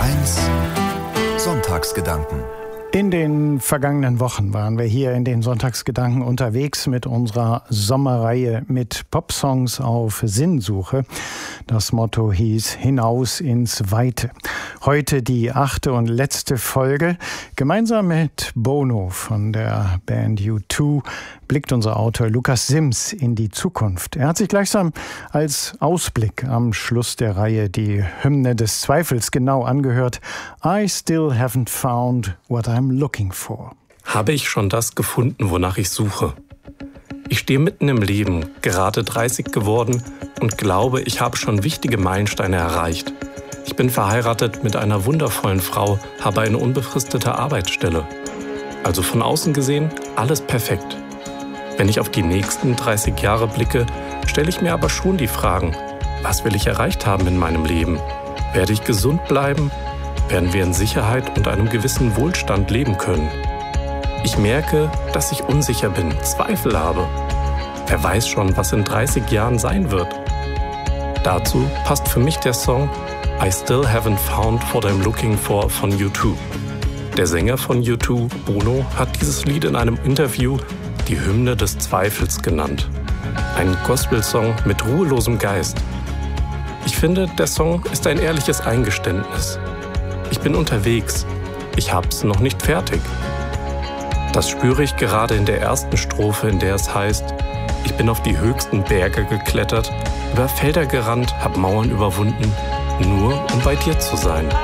1 Sonntagsgedanken. In den vergangenen Wochen waren wir hier in den Sonntagsgedanken unterwegs mit unserer Sommerreihe mit Popsongs auf Sinnsuche. Das Motto hieß Hinaus ins Weite. Heute die 8. und letzte Folge. Gemeinsam mit Bono von der Band U2 blickt unser Autor Lukas Sims in die Zukunft. Er hat sich gleichsam als Ausblick am Schluss der Reihe die Hymne des Zweifels genau angehört. I still haven't found what I'm looking for. Habe ich schon das gefunden, wonach ich suche? Ich stehe mitten im Leben, gerade 30 geworden und glaube, ich habe schon wichtige Meilensteine erreicht. Ich bin verheiratet mit einer wundervollen Frau, habe eine unbefristete Arbeitsstelle. Also von außen gesehen, alles perfekt. Wenn ich auf die nächsten 30 Jahre blicke, stelle ich mir aber schon die Fragen, was will ich erreicht haben in meinem Leben? Werde ich gesund bleiben? Werden wir in Sicherheit und einem gewissen Wohlstand leben können? Ich merke, dass ich unsicher bin, Zweifel habe. Wer weiß schon, was in 30 Jahren sein wird? Dazu passt für mich der Song I Still Haven't Found What I'm Looking For von U2. Der Sänger von U2, Bono, hat dieses Lied in einem Interview die Hymne des Zweifels genannt. Ein Gospelsong mit ruhelosem Geist. Ich finde, der Song ist ein ehrliches Eingeständnis. Ich bin unterwegs. Ich hab's noch nicht fertig. Das spüre ich gerade in der ersten Strophe, in der es heißt, ich bin auf die höchsten Berge geklettert, über Felder gerannt, hab Mauern überwunden, nur um bei dir zu sein.